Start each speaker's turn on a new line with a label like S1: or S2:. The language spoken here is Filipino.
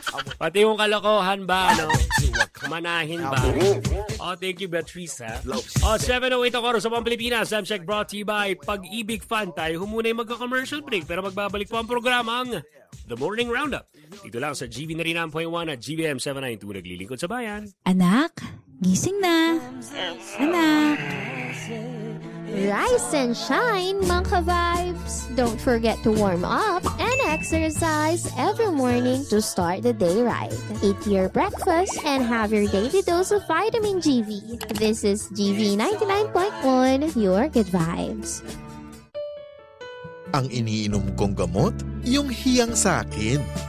S1: Pati yung kalokohan ba, no? Manahin ba? Oh, thank you, Beatrice, ha? 7:08 ako sa mga Pilipinas. Sam Check brought to you by Pag-ibig Fan. Tayo muna yung magka-commercial break, pero magbabalik po ang programang The Morning Roundup. Dito lang sa GV 99.1 at GVM 792 naglilingkod sa bayan.
S2: Anak, gising na. Anak.
S3: Rise and shine, mga ka-vibes! Don't forget to warm up and exercise every morning to start the day right. Eat your breakfast and have your daily dose of vitamin GV. This is GV 99.1, your good vibes.
S4: Ang iniinom kong gamot, yung hiyang sa akin.